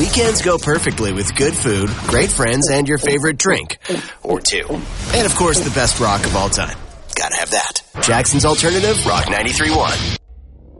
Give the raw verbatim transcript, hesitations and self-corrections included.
weekends go perfectly with good food, great friends, and your favorite drink. Or two. And, of course, the best rock of all time. Gotta have that. Jackson's Alternative, Rock ninety-three point one.